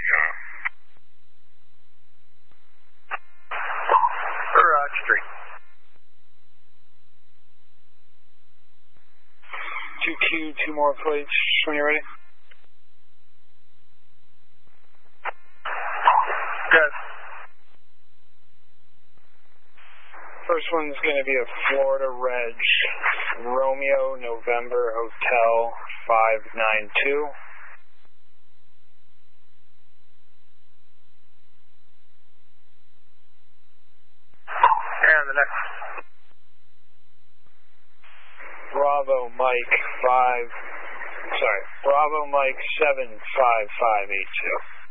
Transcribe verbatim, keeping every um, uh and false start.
uh, Roger three. two Q, two more plates when you're ready. Good. First one's going to be a Florida Reg, Romeo November Hotel five nine two. And the next. Bravo Mike five, sorry, Bravo Mike seven five five eight two.